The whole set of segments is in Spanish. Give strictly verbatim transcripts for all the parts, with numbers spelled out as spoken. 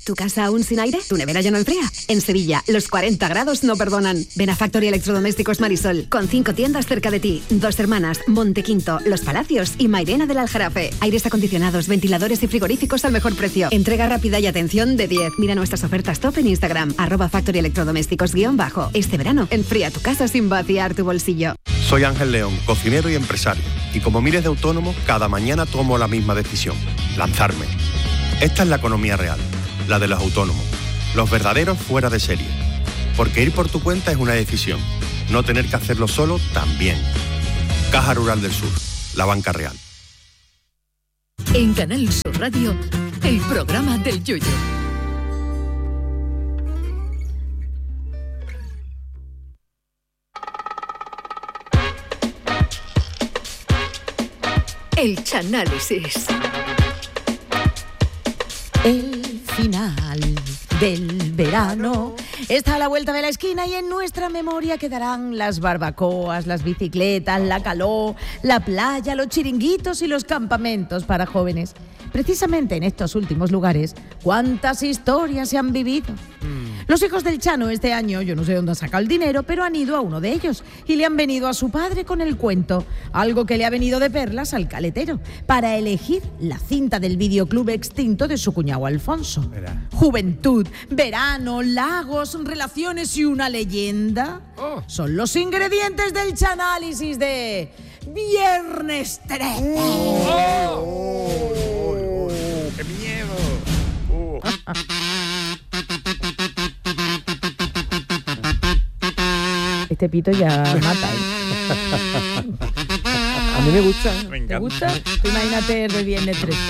¿Tu casa aún sin aire? ¿Tu nevera ya no enfría? En Sevilla, los cuarenta grados no perdonan. Ven a Factory Electrodomésticos Marisol, con cinco tiendas cerca de ti. Dos Hermanas, Montequinto, Los Palacios y Mairena del Aljarafe. Aires acondicionados, ventiladores y frigoríficos al mejor precio. Entrega rápida y atención de diez. Mira nuestras ofertas top en Instagram, arroba Factory Electrodomésticos guión bajo. Este verano, enfría tu casa sin vaciar tu bolsillo. Soy Ángel León, cocinero y empresario. Y como miles de autónomos, cada mañana tomo la misma decisión: lanzarme. Esta es la economía real, la de los autónomos, los verdaderos fuera de serie. Porque ir por tu cuenta es una decisión, no tener que hacerlo solo también. Caja Rural del Sur, la banca real. En Canal Sur Radio, el programa del Yoyo. El Chanálisis. El final del verano está a la vuelta de la esquina y en nuestra memoria quedarán las barbacoas, las bicicletas, la calor, la playa, los chiringuitos y los campamentos para jóvenes. Precisamente en estos últimos lugares, ¿cuántas historias se han vivido? Mm. Los hijos del Chano este año, yo no sé dónde han sacado el dinero, pero han ido a uno de ellos y le han venido a su padre con el cuento, algo que le ha venido de perlas al caletero, para elegir la cinta del videoclub extinto de su cuñado Alfonso. Verá. Juventud, verano, lagos, relaciones y una leyenda. Oh. Son los ingredientes del Chanálisis de Viernes trece. Oh. Oh. Oh. ¡Qué miedo! Oh. Este pito ya mata, ¿eh? A mí me gusta. Me encanta. ¿Te gusta? Tú imagínate de Viernes trece.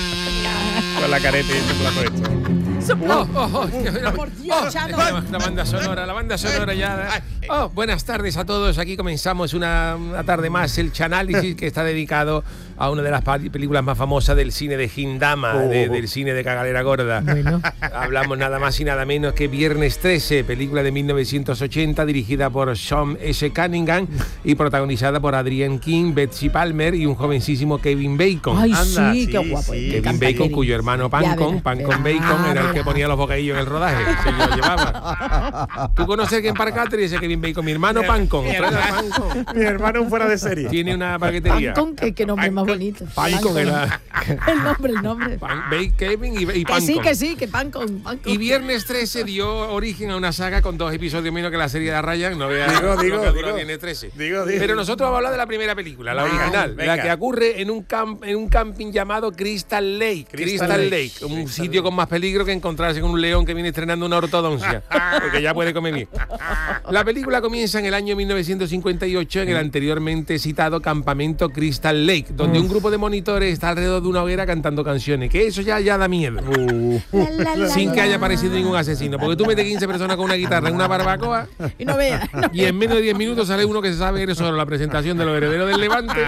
Con la careta y el plato esto. Oh, oh, oh, oh, por Dios, Chano. La, la banda sonora, la banda sonora ya. Oh, buenas tardes a todos. Aquí comenzamos una, una tarde más, el Chanálisis, que está dedicado a una de las películas más famosas del cine de Gindama, oh. de, del cine de Cagalera Gorda. Bueno. Hablamos nada más y nada menos que Viernes trece, película de mil novecientos ochenta, dirigida por Sean S. Cunningham y protagonizada por Adrienne King, Betsy Palmer y un jovencísimo Kevin Bacon. Ay, Anda, sí, sí, qué guapo. Sí. Kevin Bacon, Kevin. Cuyo hermano Pancon, Pancon Bacon, era el que ponía los bocadillos en el rodaje. Se lo llevaba. ¿Tú conoces a Ken Parker y ese Kevin Bacon? Mi hermano Pancon. Mi, Pancon. Mi hermano fuera de serie. Tiene una paquetería. Pancon, que, que nombre más bonito. Pancon era. El nombre, el nombre. Pan, Bacon, Kevin y, y Pancon. Que sí, que sí, que Pancon, Pancon. Y Viernes trece dio origen a una saga con dos episodios menos que la serie de Ryan. No veas digo, lo digo, que digo, Viernes trece. Digo, digo. Pero nosotros vamos a hablar de la primera película, la original, venga. La que ocurre en un, camp, en un camping llamado Crystal Lake. Crystal, Crystal Lake, Lake, un Crystal sitio Lake. Con más peligro que encontrarse con un león que viene estrenando una ortodoncia, porque ya puede comer bien. La película comienza en el año mil novecientos cincuenta y ocho en el anteriormente citado campamento Crystal Lake, donde un grupo de monitores está alrededor de una hoguera cantando canciones, que eso ya, ya da miedo. Uh. La, la, la, Sin que haya aparecido ningún asesino, porque tú metes quince personas con una guitarra en una barbacoa y no veas. No y en menos de diez minutos sale uno que se sabe que es solo la presentación de los herederos del Levante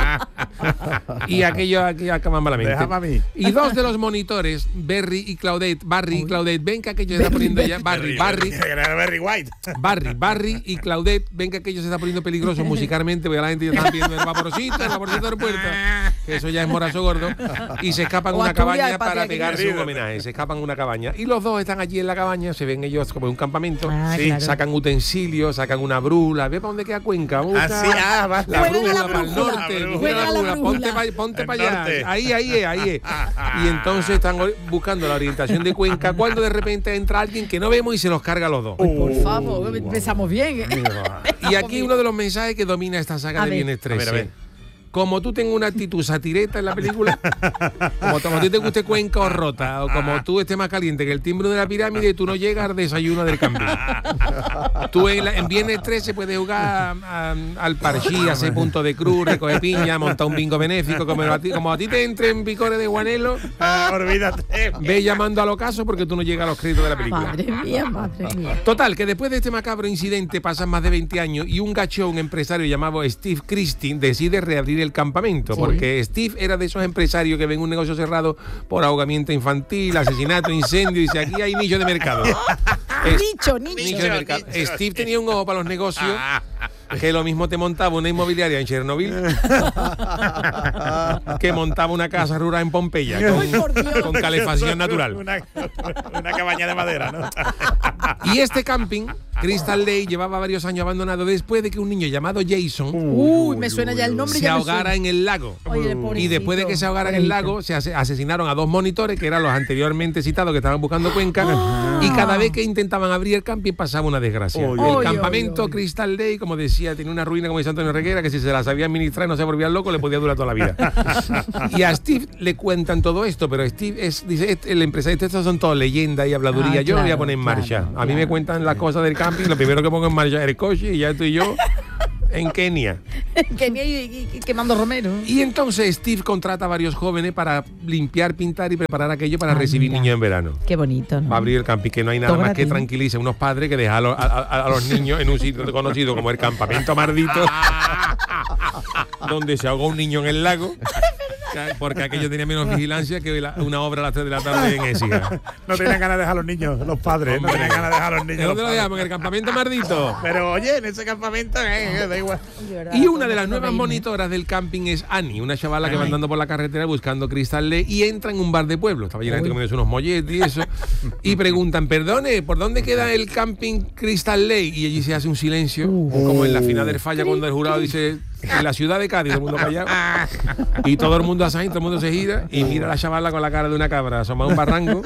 y aquello, aquello acaba malamente. Y dos de los monitores, Barry y Claudette, Barry y Claudette, ven que aquello se está poniendo ya. Barry, Barry, Barry White. Barry, Barry y Claudette, ven que aquello se está poniendo peligroso musicalmente, porque la gente ya está viendo el vaporcito, el vaporcito del puerto, que eso ya es morazo gordo, y se escapan a una cabaña para pegarse un homenaje. Se escapan a una cabaña. Y los dos están allí en la cabaña, se ven ellos como en un campamento, ah, sí, claro. Sacan utensilios, sacan una brula, ve para dónde queda Cuenca. Así, ah, va. La brula la para el norte, la brula, la brula, ponte brula. para ponte pa allá. Ahí, ahí es, ahí es. Y entonces están buscando la orientación de Cuenca cuando de repente entra alguien que no vemos y se los carga a los dos. Ay, por favor, empezamos bien. Y aquí uno de los mensajes que domina esta saga a de ver. Viernes trece. A ver, a ver. Como tú tengas una actitud satireta en la película, como, como a ti te guste Cuenca o Rota, o como tú estés más caliente que el timbre de la pirámide, tú no llegas al desayuno del camping. Tú en, la, en Viernes trece puedes jugar a, a, al parchí, hacer punto de cruz, recoger piña, montar un bingo benéfico, como a ti, como a ti te entre en picores de guanelo, ah, olvídate. Ve llamando al ocaso porque tú no llegas a los créditos de la película. Madre mía, madre mía. Total, que después de este macabro incidente pasan más de veinte años y un gacho, un empresario llamado Steve Christie, decide reabrir el campamento, sí. Porque Steve era de esos empresarios que ven un negocio cerrado por ahogamiento infantil, asesinato, incendio, y dice, aquí hay nicho de mercado. Nicho, nicho. nicho de mercado. Steve tenía un ojo para los negocios que lo mismo te montaba una inmobiliaria en Chernobyl que montaba una casa rural en Pompeya con, con calefacción natural. Una, una cabaña de madera, ¿no? Y este camping, Crystal Lake, llevaba varios años abandonado después de que un niño llamado Jason Uy, me suena ya el nombre. se ya me ahogara suena. en el lago. Oye, Y después de que se ahogara en el lago, se ase- asesinaron a dos monitores, que eran los anteriormente citados, que estaban buscando cuenca, y cada vez que intentaban abrir el camping pasaba una desgracia. Oy, el oy, campamento oy, oy. Crystal Lake, como decía, tenía una ruina como dice Antonio Reguera, que si se la sabía administrar y no se volvía loco, le podía durar toda la vida. Y a Steve le cuentan todo esto, pero Steve es, dice, este, el empresario, estos son todo leyendas y habladuría. Ah, yo lo voy a claro, poner en marcha. claro, a mí me claro. cuentan las cosas del camping, lo primero que pongo en marcha es el coche y ya estoy yo en Kenia. Kenia y, y- y quemando romero. Y entonces Steve contrata a varios jóvenes para limpiar, pintar y preparar aquello para Ah, recibir mira. niños en verano. Qué bonito, ¿no? Va a abrir el camping, que no hay nada Todo más que gratis. tranquilice a unos padres que dejar a, lo- a- a- a los niños en un sitio conocido como el Campamento Mardito, donde se ahogó un niño en el lago, porque aquello tenía menos vigilancia que la- una obra a las tres de la tarde en Écija. No tenían ganas de dejar a los niños, los padres. No tenían ganas de dejar a los ¿De niños. dónde los lo padres. dejamos? En el Campamento Mardito. Pero oye, en ese campamento, eh, da igual. Y una de las nuevas monitoras del camping es Annie, una chavala que va andando por la carretera buscando Crystal Lake y entra en un bar de pueblo. Estaba llena de gente comiéndose unos molletes y eso. Y preguntan, perdone, ¿por dónde queda el camping Crystal Lake? Y allí se hace un silencio, como en la final del falla cuando el jurado dice, en la ciudad de Cádiz, todo el mundo callado. Y todo el mundo hace ahí, todo el mundo se gira y mira a la chavala con la cara de una cabra asomada a un barranco.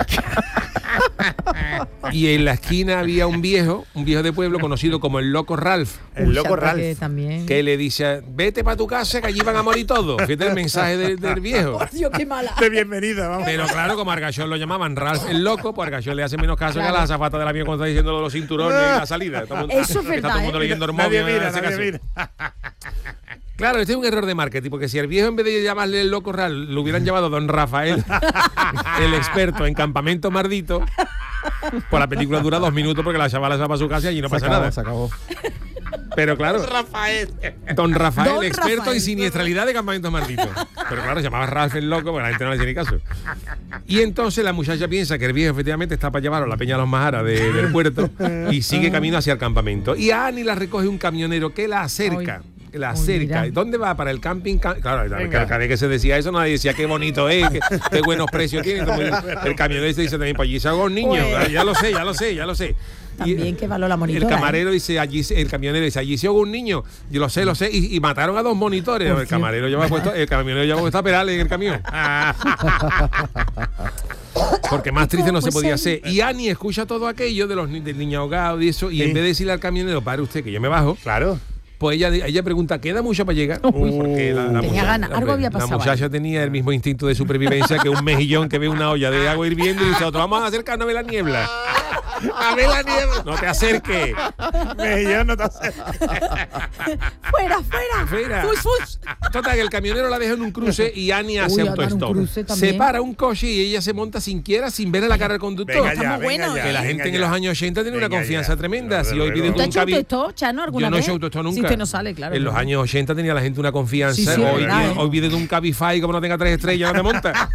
Y en la esquina había un viejo, un viejo de pueblo conocido como el Loco Ralph, El loco Uy, Ralph. que también. que le dice, vete para tu casa que allí van a morir todos. Fíjate el mensaje de- del viejo. Por Dios, qué mala. De bienvenida, vamos. Pero claro, como Argachón lo llamaban Ralph el loco, pues Argachón le hace menos caso que a la azafata del avión cuando está diciendo los cinturones y la salida. Todo el mundo- Eso es que Está todo el mundo verdad, ¿eh? leyendo el Nadie móvil, mira, en ese nadie caso. mira. Claro, este es un error de marketing, porque si el viejo en vez de llamarle el loco Ralph, lo hubieran llamado Don Rafael, el experto en Campamento Mardito, pues la película dura dos minutos porque la chavala se va para su casa y allí no Se pasa acabó, nada. se acabó. Pero claro, Rafael. Don Rafael, Don experto Rafael. en siniestralidad de Campamento Mardito. Pero claro, se llamaba Ralph el loco, porque la gente no le hacía ni caso. Y entonces la muchacha piensa que el viejo efectivamente está para llevarlo a la Peña de los Majaras de- del puerto y sigue camino hacia el campamento. Y a Annie la recoge un camionero que la acerca. que La Uy, acerca. mira. ¿Dónde va? Para el camping. Ca- Claro, Venga. cada vez que se decía eso, nadie decía qué bonito es, qué, qué buenos precios tiene. Como el, el camionero dice también, pues allí se ahogó un niño. Pues. Ya lo sé, ya lo sé, ya lo sé. También que valor la monitora. El camarero dice, allí se- el camionero dice, allí se ahogó un niño. Yo lo sé, lo sé. Y, y mataron a dos monitores. Por El camarero lleva puesto, el camionero lleva puesto a Perales en el camión. Porque más triste no se podía hacer. Y Annie escucha todo aquello de los ni- del niño ahogado y eso, y Sí. en vez de decirle al camionero, pare usted, que yo me bajo, Claro. pues ella, ella pregunta, ¿queda mucho para llegar? Porque la, la Tenía muchacha- ganas, algo había la pasado muchacha ahí. tenía el mismo instinto de supervivencia que un mejillón que ve una olla de agua hirviendo y dice, otro, vamos a acercarnos a ver la niebla. A ver la niebla. No te acerques. Yo no te sé. ¡Fuera, fuera! Fuera. ¡Fus, fus! Total, que el camionero la deja en un cruce y Annie hace Uy, a dar un autostop. cruce también. Se para un coche y ella se monta sin quiera, sin ver a la cara del conductor. Venga Está ya, muy venga bueno, ya. Que la gente venga en los ya. años ochenta tiene una Venga confianza ya. tremenda. Desde Si hoy luego. pides ¿Tú te un has hecho cabi... autostop, Chano, alguna Yo no he vez? hecho autostop nunca. Si usted no sale, claro. En los claro. años ochenta tenía la gente una confianza. Sí, sí, hoy, verdad, pide- ¿eh? hoy viene de un Cabify, como no tenga tres estrellas, no te monta.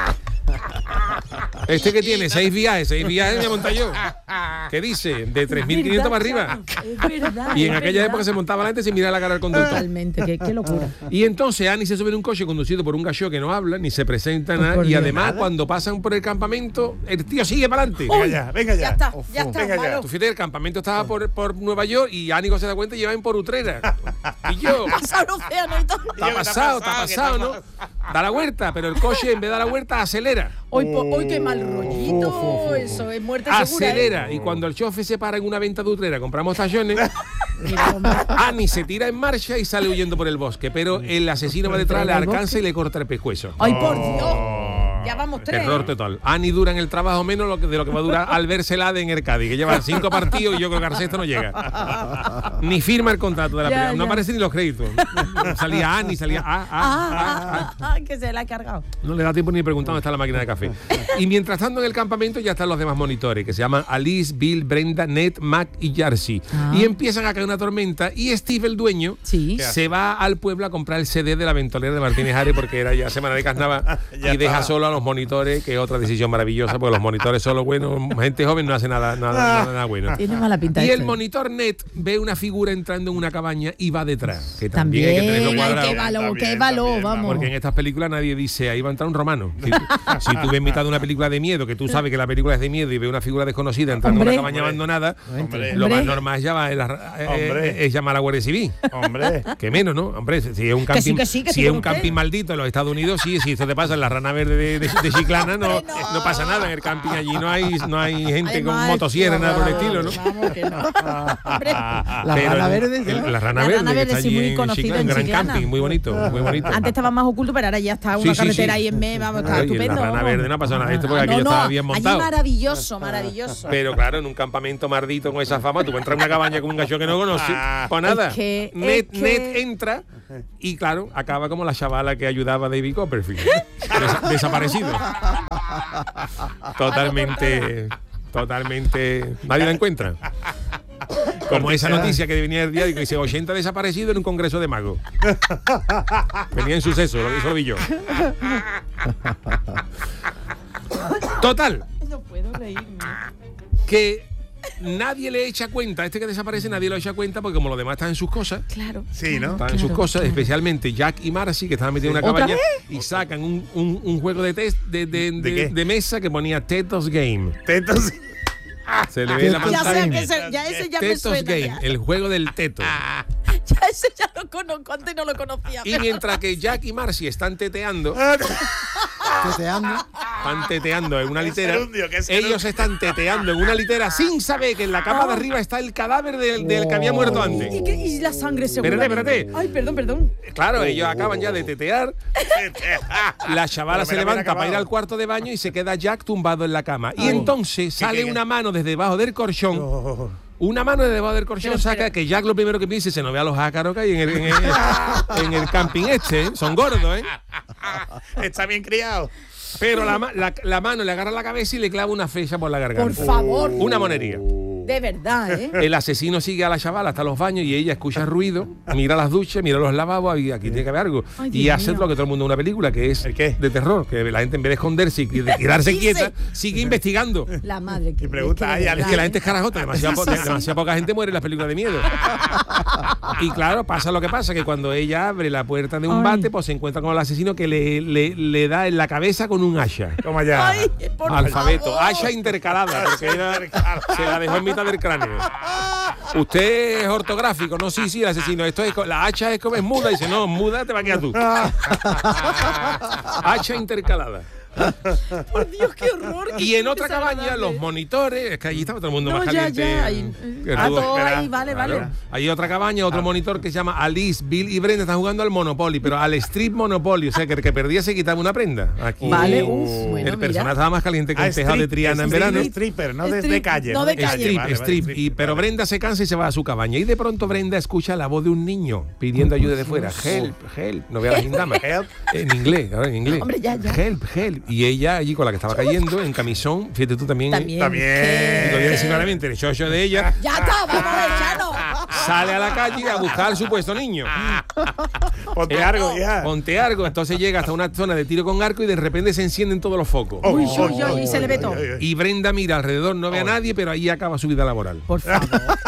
Este que tiene seis viajes, seis viajes me monta yo. ¿Qué dice? De tres mil quinientos para arriba. Es verdad, Y en es aquella verdad. época se montaba la gente sin mirar la cara del conductor. Totalmente, qué, qué locura. Y entonces Annie se sube en un coche conducido por un gallo que no habla, ni se presenta nada. por Y Dios. además, cuando pasan por el campamento, el tío sigue para adelante. Venga ya, venga ya. Ya está, ya está, Venga ya. malo. Tú fíjate, el campamento estaba por, por Nueva York y Annie cuando se da cuenta llevan por Utrera. Y yo, Pasa el océano y todo. está pasado, está pasado, ¿no? Da la vuelta, pero el coche en vez de dar la vuelta acelera. Hoy, po- hoy qué mal rollito. Eso es muerte segura. ¿eh? Acelera. Y cuando el chofer se para en una venta de Utrera, compramos tallones, Mira, hombre. Annie se tira en marcha y sale huyendo por el bosque. Pero el asesino va detrás, le ¿Por el alcanza bosque? y le corta el pescuezo. Ay, por Dios. Ya vamos tres. Terror total. Annie dura en el trabajo menos lo que- de lo que va a durar Albert Celade en el Cádiz, que lleva cinco partidos y yo creo que al sexto no llega. Ni firma el contrato de la Ya, primera. No ya. aparecen ni los créditos. Salía Annie, salía A, A, Ah, A, ah, ah, ah, que se la ha cargado. No le da tiempo ni de preguntar dónde está la máquina de café. Y mientras tanto en el campamento ya están los demás monitores, que se llaman Alice, Bill, Brenda, Ned, Mac y Jersey. Ah. Y empiezan a caer una tormenta y Steve, el dueño, Sí. se va al pueblo a comprar el C D de la ventolera de Martínez Ares porque era ya semana de carnaval Ya y deja está. solo a los monitores, que es otra decisión maravillosa, porque los monitores son los buenos, gente joven no hace nada, nada, nada, nada bueno. Tiene mala pinta. Y este. el monitor net ve una figura entrando en una cabaña y va detrás, que también, También, hay que tenerlo cuadrado. qué valor, También, qué valor, también, vamos. Porque en estas películas nadie dice, ahí va a entrar un romano. Si, si tú ves mitad de una película de miedo, que tú sabes que la película es de miedo y ves una figura desconocida entrando Hombre. en una cabaña abandonada, Hombre. lo más Hombre. normal es llamar, eh, Hombre. es llamar a la Guardia Civil. Hombre. Que menos, ¿no? Hombre, si es un Que sí, camping, que sí, que si sí, es con un usted. camping maldito en los Estados Unidos, sí, si esto te pasa en la Rana Verde de, de, de Chiclana, no, no pasa nada en el camping allí, no hay, no hay gente Ay, con maestro, motosierra, nada por el vamos, estilo, ¿no? vamos, que no. Hombre. La Pero Rana en- Verde, en- ¿sí? la Rana La Verde, Rana que Verde, está sí, allí muy en conocida Chiclana, en un gran Chiclana. camping, muy bonito, muy bonito. Antes estaba más oculto, pero ahora ya está una Sí, sí, carretera sí. ahí en medio, vamos, está Oye, en estupendo. la Rana vamos. Verde no pasó nada, esto porque Ah, aquello no, no, estaba bien allí montado. maravilloso, maravilloso. Pero claro, en un campamento mardito con esa fama, tú entras en una cabaña con un gacho que no conoces, pues nada. Es que- Net, es Net que- entra y claro, acaba como la chavala que ayudaba a David Copperfield. Desa- desaparecido. Totalmente, totalmente. Nadie la encuentra. Como esa noticia que venía el día que dice ochenta desaparecidos en un congreso de magos. Venía en suceso, lo- eso lo vi yo. Total, No puedo reírme. que nadie le echa cuenta, este que desaparece nadie lo echa cuenta porque como los demás están en sus cosas, Claro. Sí, ¿no? están en sus Claro, cosas, claro. especialmente Jack y Marcy, que estaban metidos en una ¿Otra cabaña y sacan un, un- un juego de test de, de, de- ¿De qué? de mesa que ponía Tetos Game. Tetos. Se le ve la Tetos Ya sé pantalla. que ese, ya ese ya me Tetos suena. Game, Ya. el juego del teto. Ya ese ya lo conozco, antes no lo conocía. Y pero- mientras que Jack y Marcy están teteando, Teteando. están teteando en una Qué litera, gerundio, qué gerundio. ellos están teteando en una litera sin saber que en la capa de arriba está el cadáver del, del que había muerto antes. ¿Y, qué- y la sangre segura. Espérate, espérate. Ay, perdón, perdón. Claro, ellos acaban ya de tetear. La chavala Pero se mira, mira, levanta para ir acabado. al cuarto de baño y se queda Jack tumbado en la cama. Y entonces sale qué? una mano desde debajo del colchón. Oh. Una mano desde debajo del colchón Pero, saca pero- que Jack lo primero que piensa se no vea los ácaros que hay en el, en el, en el camping este. ¿eh? Son gordos, ¿eh? Está bien criado. Pero la, ma- la- la mano le agarra la cabeza y le clava una flecha por la garganta. Por favor. Una monería. De verdad, ¿eh? El asesino sigue a la chavala hasta los baños y ella escucha ruido, mira las duchas, mira los lavabos y aquí tiene que haber algo. Ay, y Dios hace mío. lo que todo el mundo en una película, que es ¿El qué? de terror, que la gente en vez de esconderse y de quedarse Dice. quieta, sigue investigando. La madre que. Y pregunta, es que ay, de al- Es verdad, que la ¿eh? gente es carajota, demasiada, po- demasiada poca gente muere en las películas de miedo. Y claro, pasa lo que pasa, que cuando ella abre la puerta de un Ay. bate, pues se encuentra con el asesino que le, le, le da en la cabeza con un hacha. Toma ya. Ay, por Alfabeto, favor. hacha intercalada, porque ella se la dejó en mitad del cráneo. Usted es ortográfico, no, sí, sí, el asesino. Esto es, co- la hacha es como es muda, dice, no, muda te va a quedar tú. Hacha intercalada. Por Dios, qué horror. qué Y en otra desagradable. cabaña, los monitores, es que allí estaba todo el mundo No, más ya, caliente. ya, ahí- que Ah, tú, todo espera. ahí, vale, vale. Claro. Hay otra cabaña, otro monitor que se llama Alice, Bill y Brenda están jugando al Monopoly, pero al Strip Monopoly, o sea, que el que perdía se quitaba una prenda. Aquí Vale, uf, bueno, el personaje mira. estaba más caliente que Ah, un tejado de strip, Triana en strip, verano. Stripper, no de, Strip, de calle. no de calle. Strip, Vale, vale, strip. Y, pero Brenda se cansa y se va a su cabaña. Y de pronto Brenda escucha la voz de un niño pidiendo ayuda de fuera. Help, help. No vea la gindama. Help. En inglés, ahora en inglés. Hombre, ya, ya. Help, help. Y ella allí con la que estaba cayendo, en camisón, fíjate tú también. También. También. Y lo voy a decir claramente, el chocho de ella Ya está, vamos a ver, ya no. sale a la calle a buscar al supuesto niño. Ponte Eh, algo, ya. Ponte arco, entonces llega hasta una zona de tiro con arco y de repente se encienden todos los focos. Oh, Uy, oh, uy, oh, uy, y oh, se le ve oh, todo. oh, oh, oh. Y Brenda mira alrededor, no ve a nadie, pero ahí acaba su vida laboral. Por favor.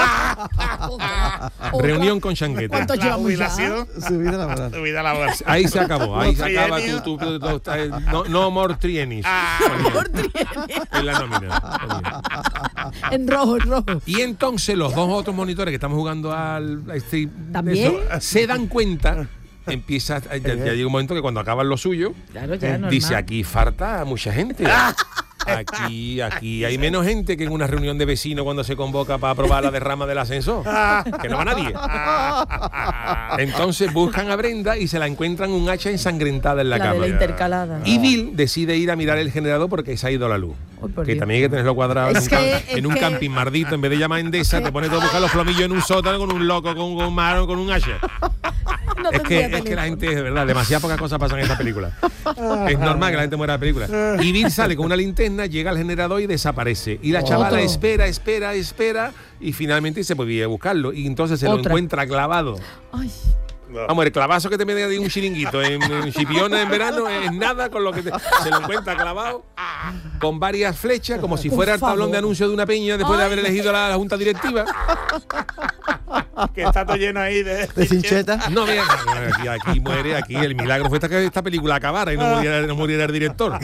Reunión con Changuete. ¿Cuántos La llevamos ya? jubilación, Su vida laboral. tu vida laboral. Ahí se acabó, ahí Los se acaba tu, trienios. tu- tu- tu- eh, no, no more trienis. Por trienio. En la nómina. En rojo, en rojo. Y entonces los dos otros monitores que estamos jugando al a Street ¿También? eso, se dan cuenta, empieza, ya, ya llega un momento que cuando acaban lo suyo, Claro, ya, normal. dice aquí falta mucha gente. Aquí, aquí hay menos gente que en una reunión de vecinos cuando se convoca para aprobar la derrama del ascensor. Que no va nadie. Entonces buscan a Brenda y se la encuentran un hacha ensangrentada en la, La de cama. la intercalada. Y Bill decide ir a mirar el generador porque se ha ido la luz. Ay, por Que Dios. también hay que tenerlo cuadrado en Es un, que- cam- es en un que- camping mardito. En vez de llamar a Endesa, te pones todo a buscar los plomillos en un sótano con un loco, con, con un maro, con un hacha. No Es que, tendría es que la teléfono. gente, de verdad, demasiadas pocas cosas pasan en esta película. Es normal que la gente muera en la película. Y Bill sale con una linterna, llega al generador y desaparece. Y la chavala Otro. espera, espera, espera y finalmente se podía buscarlo. Y entonces se lo Otra. encuentra clavado Ay, Vamos, el clavazo que te mete de un chiringuito en, en Chipiona en verano es nada con lo que te, se lo encuentra clavado con varias flechas, como si fuera el tablón de anuncio de una peña después de haber elegido la, la junta directiva. Que está todo lleno ahí de... De cincheta. No, mira, aquí, aquí muere, aquí el milagro fue esta, que esta película acabara y no muriera, no muriera el director.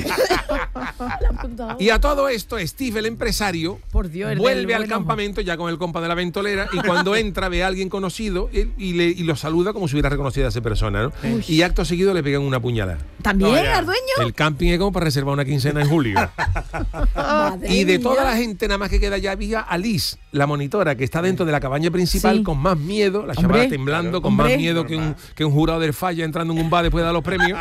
Y a todo esto, Steve, el empresario, Por Dios, el vuelve del al bueno. campamento ya con el compa de la ventolera y cuando entra ve a alguien conocido y, y, le, y lo saluda como si hubiera reconocido a esa persona, ¿no? Y acto seguido le pegan una puñalada. ¿También, No, ya. al dueño? El camping es como para reservar una quincena en julio. Madre Y de mía. toda la gente nada más que queda ya había Alice, la monitora, que está dentro de la cabaña principal Sí. con más miedo, la Hombre, chavala temblando, con hombre. más miedo que un, que un jurado del falla entrando en un bar después de dar los premios.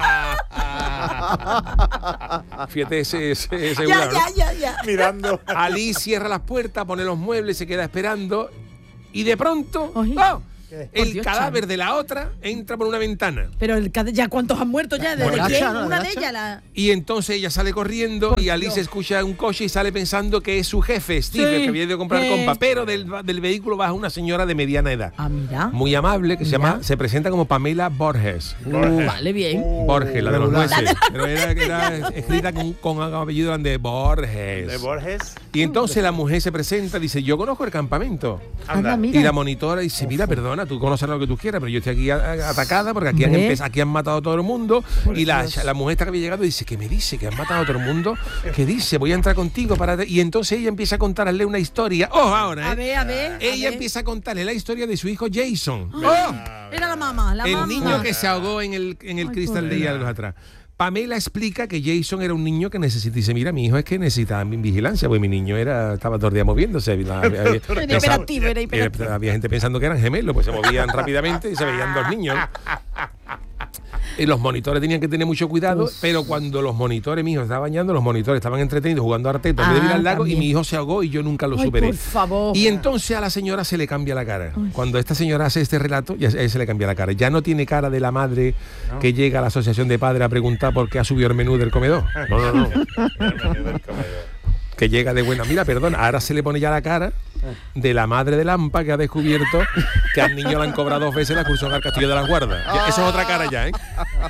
Fíjate ese, ese, ese Ya, jurado, ¿no? ya, ya, ya. Mirando. Alice cierra las puertas, pone los muebles, se queda esperando y de pronto Ay. ¡oh! ¿Qué? el Por Dios, cadáver Chano. de la otra entra por una ventana. Pero el, cade- ya cuántos han muerto ya, ¿desde Bueno, quién? Nacha, ¿no? Una de Nacha. ellas, la... Y entonces ella sale corriendo Por y Alice Dios. escucha un coche y sale pensando que es su jefe, Steve, Sí. el que había ido a comprar Eh. compa. Pero del, del vehículo baja una señora de mediana edad. Ah, mira. Muy amable, que se Mira. llama, se presenta como Pamela Borges. Uh, vale, bien. Borges, la de los regular. nueces. Pero era, era escrita con, con apellido de Borges. De Borges. Y entonces la mujer se presenta y dice, yo conozco el campamento. Anda, Anda. mira. Y la monitora dice, mira, perdona, tú conoces lo que tú quieras, pero yo estoy aquí a- a- atacada porque aquí han, Hombre. empe- aquí han matado a todo el mundo. Y la, la mujer esta que había llegado dice, ¿qué me dice? ¿Que han matado a todo el mundo? ¿Qué dice? Voy a entrar contigo para... Y entonces ella empieza a contarle una historia. ¡Oh, ahora! A ¿eh? ver, a ver. a Ella ver. empieza a contarle la historia de su hijo Jason. ¡Oh! Era la mamá, la El mamá. niño que se ahogó en el, en el Ay, cristal de pobre. años atrás. Pamela explica que Jason era un niño que necesita. Dice, mira, mi hijo es que necesitaba mi vigilancia, porque mi niño era estaba todo el día moviéndose. La- había, había- Era hiperactivo, era hiperactivo. era- había gente pensando que eran gemelos, pues se movían rápidamente y se veían dos niños. Y los monitores tenían que tener mucho cuidado, Uf. pero cuando los monitores, mi hijo estaba bañando, los monitores estaban entretenidos jugando a arteto en vez de ir Ah, al lago también. y mi hijo se ahogó y yo nunca lo Ay, superé. por favor. Y entonces a la señora se le cambia la cara. Cuando esta señora hace este relato, ya se le cambia la cara. Ya no tiene cara de la madre que llega a la asociación de padres a preguntar por qué ha subido el menú del comedor. No, no, no. Que llega de buena. Mira, perdón, ahora se le pone ya la cara de la madre de Lampa que ha descubierto que al niño le han cobrado dos veces la excursión al Castillo de las Guardas. Ya, eso es otra cara ya, ¿eh?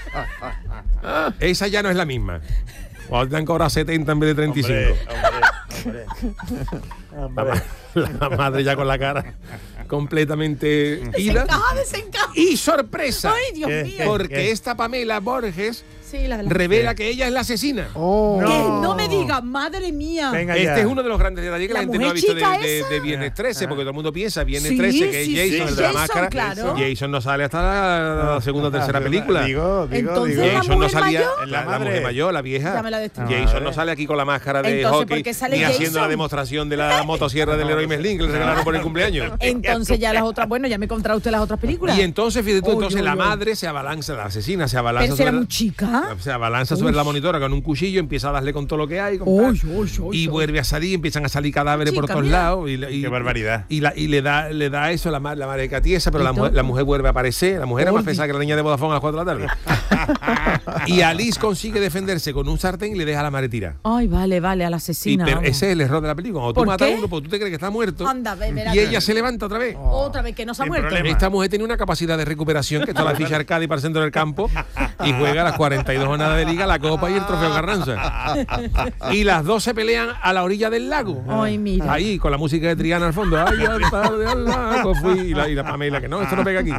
Esa ya no es la misma. O te han cobrado setenta en vez de treinta y cinco. Hombre, hombre, hombre. La, ma- la madre ya con la cara completamente ida. Desencaja, desencaja. Y sorpresa, Ay, Dios ¿Qué? mío. porque ¿Qué? esta Pamela Borges Sí, la de la... revela que ella es la asesina. Oh. Que No. no me digas, madre mía. Venga Este ya. es uno de los grandes detalles que la, ¿La gente no ha mujer visto de, chica de, esa? de Viernes trece, porque todo el mundo piensa Viernes Sí, trece, que sí, es Jason, sí. el de la Jason, máscara. claro. Jason no sale hasta la, la segunda o tercera Ah, película. Digo, digo, Entonces, digo. ¿la Jason no mujer salía, mayor? la, La la mujer madre. mayor, la vieja. Ya me la destruí. Jason Madre. no sale aquí con la máscara de Entonces, hockey, ¿por qué sale ni haciendo Jason? la demostración de la motosierra del héroe Meslin que le regalaron por el cumpleaños. Entonces ya las otras, bueno, ya me contará usted las otras películas. Y entonces, fíjate tú, Uy, entonces uy, la uy. madre se abalanza, la asesina se abalanza Pero si era sobre muy la- chica. se abalanza sobre Uy. la monitora con un cuchillo, empieza a darle con todo lo que hay. con Uy, tal, uy, uy, y uy. vuelve a salir, empiezan a salir cadáveres por Chica, todos mira. lados. Y, y- Qué barbaridad. Y, la- y le da le da eso la, ma- la madre catiesa, pero ¿Y la mujer, todo? la mujer vuelve a aparecer. La mujer era más Uy. pesada que la niña de Vodafone a las cuatro de la tarde. Y Alice consigue defenderse con un sartén y le deja a la madre tira. Ay, vale, vale, a la Y, asesina. pero vamos. ese es el error de la película. Cuando tú ¿Por matas qué? a uno, pues tú te crees que está muerto. Anda, ve, verá y que- ella se levanta otra vez. Otra vez que no se ha Sin muerto. problema. Esta mujer tiene una capacidad de recuperación que está la ficha Arcadi para el centro del campo y juega las cuarenta y dos jornadas de liga, la Copa y el Trofeo Carranza. Y las dos se pelean a la orilla del lago. Ay, mira. Ahí, con la música de Triana al fondo. Ay, al tarde al lago fui. Y la, y la Pamela, que no, esto no pega aquí.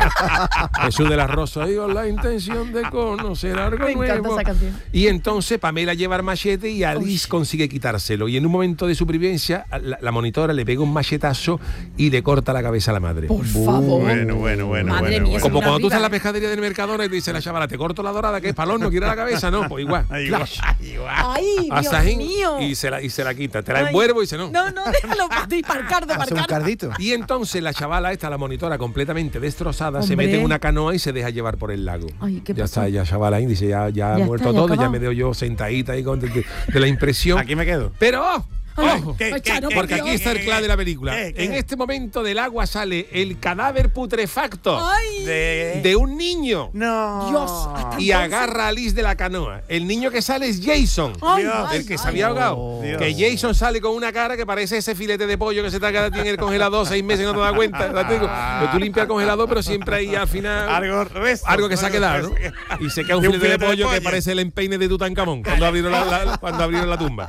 Jesús de las Rosas, digo, la intención de conocer algo Me encanta nuevo. esa canción. Y entonces Pamela lleva el machete y Alice consigue quitárselo. Y en un momento de supervivencia, la, la monitora le pega un machetazo y le corta la cabeza a la madre. Por favor. Bueno, bueno, bueno. Madre bueno, mía, bueno. Como una cuando tú estás en la vida, ¿eh? pescadería del Mercadona y te dice la chavala, te corto la dorada, que es palón, no quiere la cabeza, no, pues igual. Ay, igual, Flash. igual. Ay, Dios Asajín, mío. y se la y se la quita. Te la Ay. envuelvo y dice no. No, no, déjalo de Parcardo, Hace un Parcardo. cardito. Y entonces la chavala esta, la monitora completamente destrozada, se Hombre. mete en una canoa y se deja llevar por el lago. Ay, ¿qué ya pasó? está, ya chavala ahí dice, ya, ya ha Ya muerto está, ya todo, ya acabado. me veo yo sentadita ahí con, de, de la impresión. Aquí me quedo. Pero ¡oh! Ojo, ¿Qué, qué, Chano, qué, porque qué, aquí qué, está el qué, clave de la película. qué, qué? En este momento del agua sale el cadáver putrefacto ¡Ay! De... de un niño. No. Dios, hasta Y agarra a Alice de la canoa. El niño que sale es Jason, Ay, Dios. ay, el que se ay. había ahogado. Dios. Que Jason sale con una cara que parece ese filete de pollo que se te ha quedado en el congelador seis meses y no te das cuenta. ¿Verdad? Te digo, que tú limpias el congelador, pero siempre ahí al final Algo, resto, algo que se ha algo quedado, ¿no? que- Y se queda un De un filete de filete de pollo que pollo. parece el empeine de Tutankamón cuando abrieron la, la- cuando abrieron la tumba.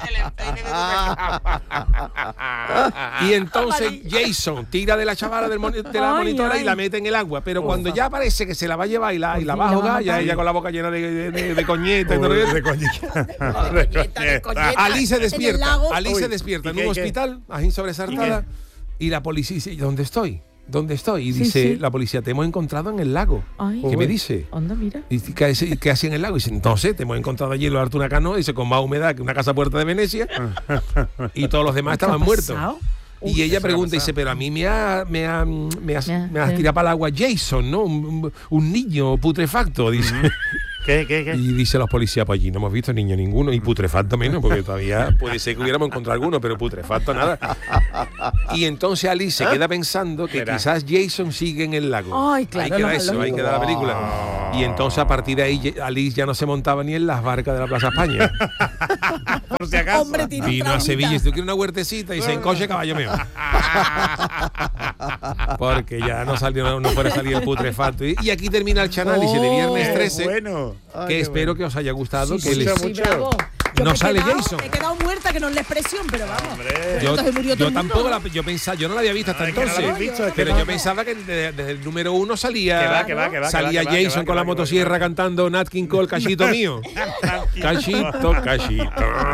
Y entonces Jason tira de la chavala del moni- de la Ay, monitora ay. y la mete en el agua. Pero cuando ya parece que se la va a llevar y la, y la Por va a fin la va a ahogar, ya matar. ella con la boca llena de, de, de- de coñeta y todo Uy, lo que- de coñita. coñeta, de coñeta. Ali se En el despierta, lago. Ali se Uy, despierta ¿y en qué, un qué? hospital, así sobresaltada, y la policía dice, ¿dónde estoy? ¿Dónde estoy? Y Sí, dice sí. la policía, te hemos encontrado en el lago. Ay. ¿Qué me dice? Anda, mira. Y dice, ¿qué, hace- qué hacía en el lago? Y dice, entonces, te hemos encontrado allí en lo alto de una canoa, dice, con más humedad que una casa puerta de Venecia, y todos los demás ¿Qué ha estaban muertos. pasado? Y ella eso ha pregunta, pasado. dice, pero a mí me ha, me ha, me has, Me ha- me has sí. tirado para el agua Jason, ¿no? Un, un- un niño putrefacto, dice. ¿Qué, qué, qué? Y dice los policías, pues allí no hemos visto niño ninguno, y putrefacto menos, porque todavía puede ser que hubiéramos encontrado alguno, pero putrefacto nada. Y entonces Alice se queda pensando que Verá. quizás Jason sigue en el lago. Ay, claro, Ahí queda lo- eso, lo- ahí queda la película. Y entonces a partir de ahí ye- Alice ya no se montaba ni en las barcas de la Plaza España. Por si acaso. Hombre, tiene Vino a traumita. Sevilla y dice, ¿tú quieres una huertecita? Y se encoche caballo mío. Porque ya no salió, no, no fuera a salir el putrefacto. Y, y aquí termina el chanálisis de viernes Qué trece. bueno. Que qué espero que os haya gustado. Sí, que sí, les- mucho, sí, mucho. bravo. Yo No me he sale quedado- Jason. Me he quedado muerta, que no es la expresión, pero vamos. Hombre. Pero Yo, entonces murió todo yo el mundo. tampoco la, yo pensaba, yo no la había visto hasta Ay, que no la entonces. habéis visto, es que pero no. yo pensaba que desde, desde el número uno salía, Que va, que va, que va, que salía va, que va, que Jason va, con la que va, motosierra que va. cantando Nat King Cole, cachito mío. Cachito, cachito,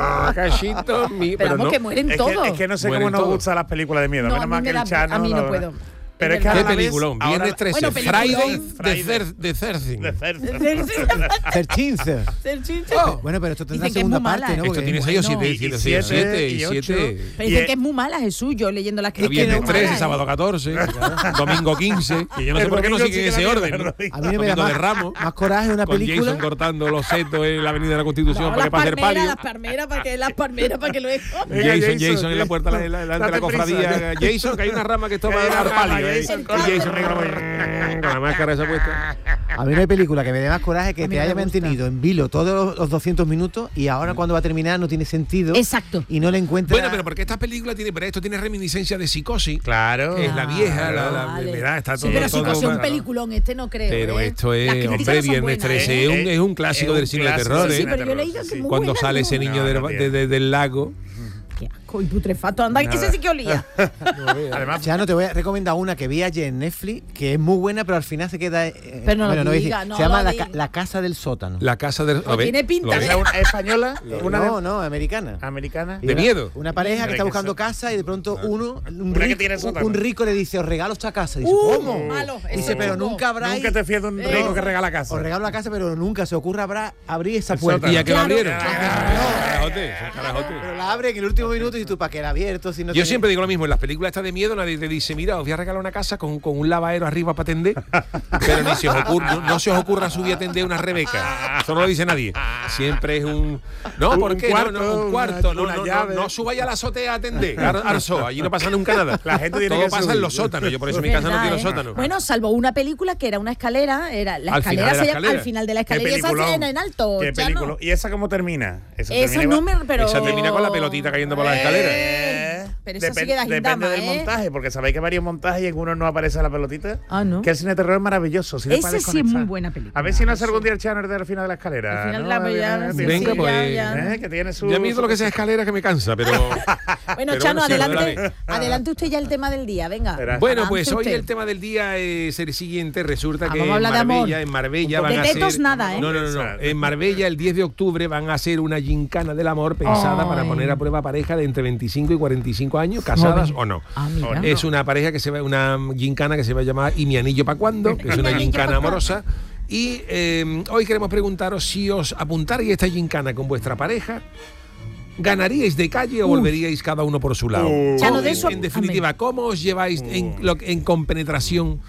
cachito mío. Pero Pero vamos, no. que mueren Es todos. que, es que no sé Mueren cómo nos todos. gustan las películas de miedo. No, Menos a mí mal me que da- el Chano. a mí no lo- puedo. Pero es Es que ¿Qué a la vez, peliculón? ahora- Viernes trece. Bueno, peliculón. Friday Friday. de Cer- de Cercin. De Cerce. Cerchince. Ser chinche. Bueno, pero esto tendrá Dicen que es segunda muy mala, parte, ¿no? ¿eh? Esto Porque- tiene seis o bueno, siete, y siete, siete, siete, y y ocho. siete. Pero Y dicen es- que es muy mala, Jesús, yo leyendo las críticas. Viernes es muy trece, mala, ¿eh? sábado catorce, domingo quince. Y yo no sé El por qué no domingo sigue sí que ese la orden. mierda, ¿no? Rodrigo. A mí no me da Domingo de más, Ramos. más coraje una Con película. Jason cortando los setos en la Avenida de la Constitución No, para que las pase el palmeras, palio. las palmeras, para que las palmeras, para que luego. Venga, Jason, Jason, Jason en la puerta de la, delante de la date prisa. cofradía. Jason, que hay una rama que esto va a Que hay dar una rama, palio. ahí. Jason, Y Jason negro, con la máscara esa puesta. A mí no hay película que me dé más coraje que A mí te me haya gusta. mantenido en vilo todos los doscientos minutos y ahora cuando va a terminar no tiene sentido. Exacto. Y no le encuentra. Bueno, pero porque esta película tiene, pero esto tiene reminiscencia de Psicosis. Claro. Que es la vieja, la, la, Vale. verá, está Sí, todo, pero si todo- fuese un claro. peliculón, este no creo. Pero ¿eh? esto Las es, críticas hombre, no son Viernes buenas, trece ¿eh? es un, es un clásico Es del un cine de clásico terror. del ¿eh? Sí, cine pero yo he leído que es muy Cuando buena, sale ¿no? ese niño No, del, no de- tiene. de- del lago. Qué asco y putrefacto. Anda, ese sí que olía. Además, Ya no te voy a recomendar una que vi ayer en Netflix que es muy buena, pero al final se queda. eh, Pero no lo bueno, voy a diga, decir, no se llama lo la, diga. Ca- La Casa del Sótano. La casa de. Pues tiene pinta, ¿es ¿eh? una española? Una no, de- no, americana. americana. Y ¿De una- miedo? Una pareja que Hombre, está que buscando eso- casa y de pronto uno, un Una que rico, tiene un, sótano. un rico le dice, os regalo esta casa. Dice, Uh, ¿cómo? malo, Dice, ese pero chico. nunca habrá. Nunca te fías de un Eh, rico que regala casa. Os regalo la casa, pero nunca se ocurra habrá abrir esa El puerta. sótano. ¿Y a qué lo Claro. abrieron? Ah, Carajote, carajote. Pero la abre en el último minuto y tú, ¿para qué la abierto? Si no Yo tiene- siempre digo lo mismo, en las películas estas de miedo nadie te dice, mira, os voy a regalar una casa con, con un lavadero arriba para atender, pero ni se os ocurra, no, no se os ocurra subir a atender una Rebeca. Eso no lo dice nadie. Siempre es un... No, Un ¿por qué? cuarto, no, no, un cuarto. una- No, una no, no, llave. no subáis a la azotea a atender. Ar- Arso, allí no pasa nunca nada. La gente tiene Todo que pasa subir. en los sótanos. Yo por eso en mi Verdad, casa no quiero ¿eh? sótano. Bueno, salvo una película que era una escalera, era la Al escalera final de la se llama- escalera. al final de la Qué escalera y esa peliculón. en, en alto. Qué Chano. película. ¿Y esa cómo termina? Esa, Esa termina no me. Pero... Esa termina con la pelotita cayendo por las escaleras. Eh, Pero esa sí depen- que da Depende gindama, del ¿eh? montaje, porque sabéis que hay varios montajes y en uno no aparece la pelotita. Ah, ¿no? Que el cine de terror es maravilloso. Si no Esa puedes sí es conectar. muy buena película. A ver si no hace algún día el Channel del final de la escalera. Al final ¿no? la veía, sí, Venga, sí, pues, ya, ya. Eh, que tiene su. Y a mí todo lo que sea escalera que me cansa, pero... Bueno, pero Chano, bueno, sí, adelante, dale. adelante usted ya el tema del día, venga. Verás. Bueno, Avance pues hoy usted. el tema del día es el siguiente. Resulta Ah, que vamos a en hablar de amor. Marbella, en Marbella Un van poco a de hacer... tetos nada, ¿eh? No, no, no, no. En Marbella el diez de octubre van a hacer una gincana del amor pensada para Ay. poner a prueba pareja de entre veinticinco y cuarenta y cinco años, casadas o no. Ah, mira. Es una pareja que se va, una gincana que se va a llamar ¿Y mi anillo pa' cuándo? Que es una ¿Mi anillo gincana pa' cuándo? amorosa. Y eh, hoy queremos preguntaros si os apuntarais a esta gincana con vuestra pareja, ¿ganaríais de calle o volveríais cada uno por su lado? Uh. Chano, ¿Cómo- de eso- en definitiva, ¿cómo os lleváis en, lo- en compenetración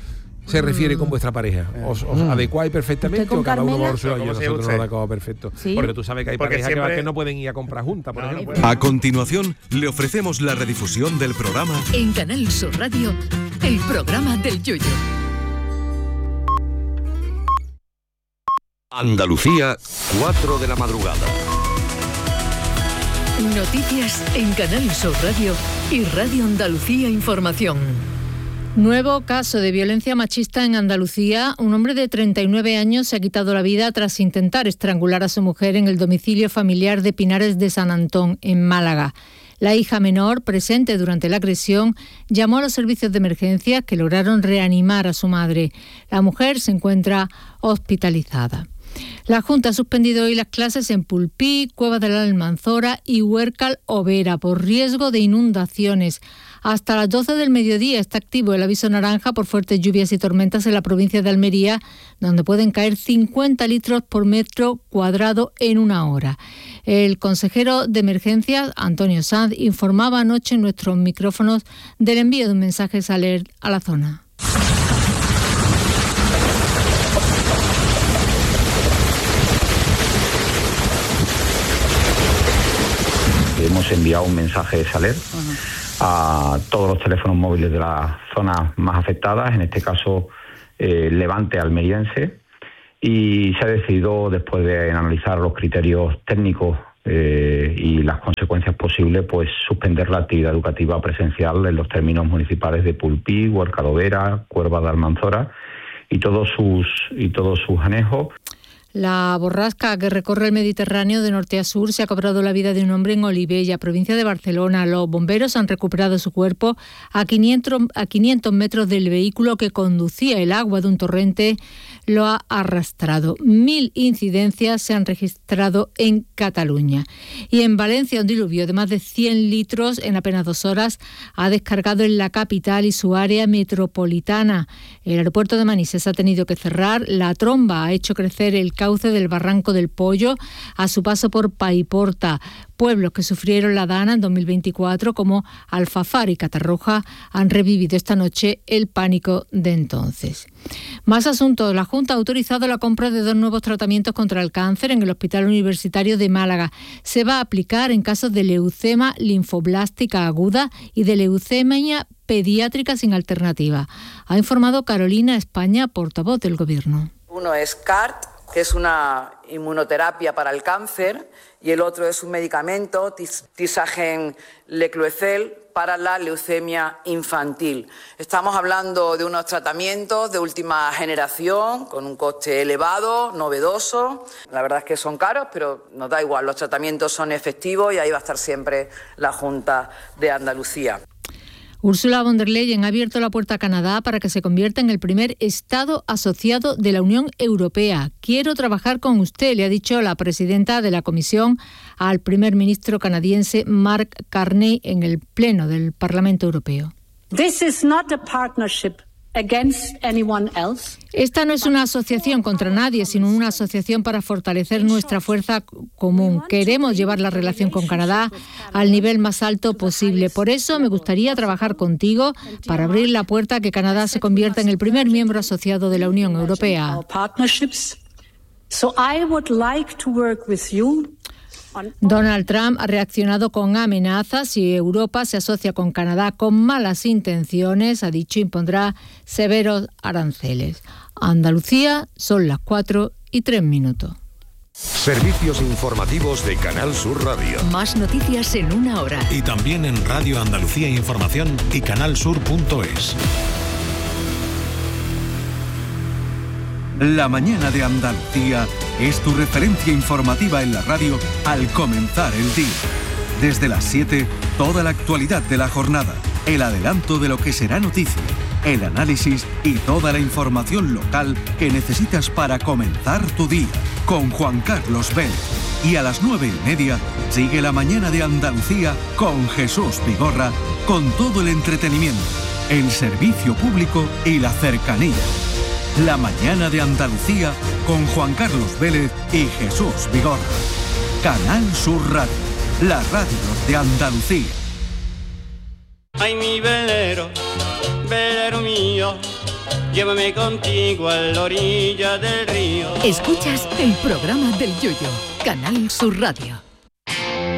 se refiere con vuestra pareja? ¿Os, os mm. adecuáis perfectamente o cada uno por su lado? Nosotros nos adecuamos perfecto. ¿Sí? Porque tú sabes que hay Porque parejas siempre... que no pueden ir a comprar juntas, por no, ejemplo. No a continuación, le ofrecemos la redifusión del programa en Canal Sur Radio, el programa del Yoyo. Andalucía, cuatro de la madrugada. Noticias en Canal Sur Radio y Radio Andalucía Información. Nuevo caso de violencia machista en Andalucía. Un hombre de treinta y nueve años se ha quitado la vida tras intentar estrangular a su mujer en el domicilio familiar de Pinares de San Antón, en Málaga. La hija menor, presente durante la agresión, llamó a los servicios de emergencia que lograron reanimar a su madre. La mujer se encuentra hospitalizada. La Junta ha suspendido hoy las clases en Pulpí, Cueva de la Almanzora y Huércal Overa por riesgo de inundaciones. Hasta las doce del mediodía está activo el aviso naranja por fuertes lluvias y tormentas en la provincia de Almería, donde pueden caer cincuenta litros por metro cuadrado en una hora. El consejero de Emergencias, Antonio Sanz, informaba anoche en nuestros micrófonos del envío de un mensaje alert a la zona. Hemos enviado un mensaje de Saler uh-huh. a todos los teléfonos móviles de las zonas más afectadas, en este caso eh, Levante almeriense, y se ha decidido, después de analizar los criterios técnicos eh, y las consecuencias posibles, pues suspender la actividad educativa presencial en los términos municipales de Pulpí, Huércal Overa, Cuerva de Almanzora y todos sus y todos sus anejos. La borrasca que recorre el Mediterráneo de norte a sur se ha cobrado la vida de un hombre en Olivella, provincia de Barcelona. Los bomberos han recuperado su cuerpo a quinientos, a quinientos metros del vehículo que conducía. El agua de un torrente lo ha arrastrado. Mil incidencias se han registrado en Cataluña. Y en Valencia, un diluvio de más de cien litros en apenas dos horas ha descargado en la capital y su área metropolitana. El aeropuerto de Manises ha tenido que cerrar. La tromba ha hecho crecer el cauce del Barranco del Pollo a su paso por Paiporta. Pueblos que sufrieron la dana en dos mil veinticuatro, como Alfafar y Catarroja, han revivido esta noche el pánico de entonces. Más asuntos. La Junta ha autorizado la compra de dos nuevos tratamientos contra el cáncer en el Hospital Universitario de Málaga. Se va a aplicar en casos de leucemia linfoblástica aguda y de leucemia pediátrica sin alternativa. Ha informado Carolina España, portavoz del Gobierno. Uno es C A R T, que es una inmunoterapia para el cáncer, y el otro es un medicamento, Tisagen Lecloecel, para la leucemia infantil. Estamos hablando de unos tratamientos de última generación, con un coste elevado, novedoso. La verdad es que son caros, pero nos da igual, los tratamientos son efectivos y ahí va a estar siempre la Junta de Andalucía. Ursula von der Leyen ha abierto la puerta a Canadá para que se convierta en el primer Estado asociado de la Unión Europea. Quiero trabajar con usted, le ha dicho la presidenta de la Comisión al primer ministro canadiense Mark Carney en el Pleno del Parlamento Europeo. This is not a partnership against anyone else. Esta no es una asociación contra nadie, sino una asociación para fortalecer nuestra fuerza común. Queremos llevar la relación con Canadá al nivel más alto posible. Por eso me gustaría trabajar contigo para abrir la puerta a que Canadá se convierta en el primer miembro asociado de la Unión Europea. So I would like to work with you. Donald Trump ha reaccionado con amenazas. Si Europa se asocia con Canadá con malas intenciones, ha dicho, impondrá severos aranceles. Andalucía, son las cuatro y tres minutos. Servicios informativos de Canal Sur Radio. Más noticias en una hora. Y también en Radio Andalucía Información y canalsur punto es. La mañana de Andalucía es tu referencia informativa en la radio al comenzar el día. Desde las siete, toda la actualidad de la jornada, el adelanto de lo que será noticia, el análisis y toda la información local que necesitas para comenzar tu día. Con Juan Carlos Vélez. Y a las nueve y media, sigue la mañana de Andalucía con Jesús Vigorra, con todo el entretenimiento, el servicio público y la cercanía. La mañana de Andalucía con Juan Carlos Vélez y Jesús Vigorra. Canal Sur Radio, la radio de Andalucía. Ay, mi velero, velero mío, llévame contigo a la orilla del río. Escuchas el programa del Yoyo, Canal Sur Radio.